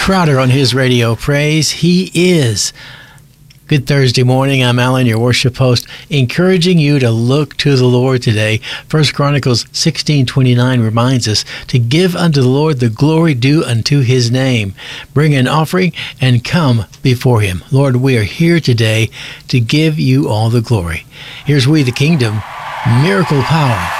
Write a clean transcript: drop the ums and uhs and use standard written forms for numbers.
Crowder on his radio praise. He is. Good Thursday morning. I'm Alan, your worship host, encouraging you to look to the Lord today. 1 Chronicles 16:29 reminds us to give unto the Lord the glory due unto his name. Bring an offering and come before him. Lord, we are here today to give you all the glory. Here's We the Kingdom, Miracle Power.